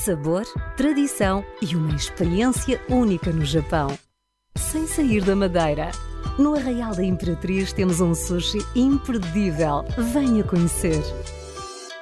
Sabor, tradição e uma experiência única no Japão. Sem sair da Madeira. No Arraial da Imperatriz temos um sushi imperdível. Venha conhecer.